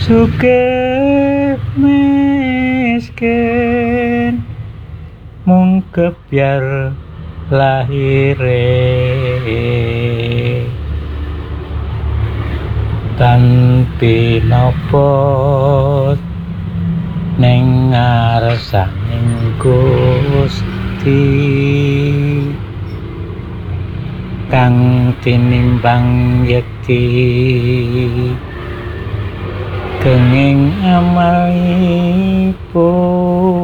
Sugih miskin mung kebyar lahire, tanpi napa ning ngarsaning Gusti kang tinimbang yekti kenging amalipun.